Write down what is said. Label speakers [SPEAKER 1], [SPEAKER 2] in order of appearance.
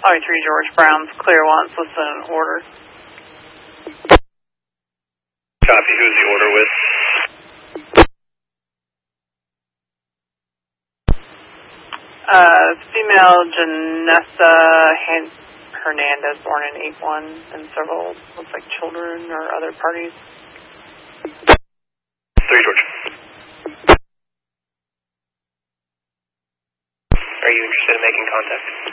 [SPEAKER 1] 3 George Brown's clear wants listed in order.
[SPEAKER 2] Copy. Who's the order with?
[SPEAKER 1] Female Janessa Hernandez, born in 8-1, and several, looks like children or other parties.
[SPEAKER 2] 3 George. Are you interested in making contact?